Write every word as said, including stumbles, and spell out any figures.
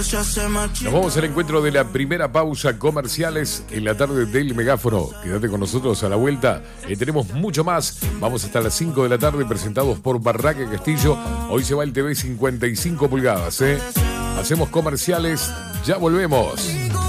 Nos vamos al encuentro de la primera pausa comerciales en la tarde del Megáfono. Quédate con nosotros a la vuelta. Eh, tenemos mucho más. Vamos hasta las cinco de la tarde presentados por Barraca Castillo. Hoy se va el T V cincuenta y cinco pulgadas. ¿eh? Hacemos comerciales. Ya volvemos.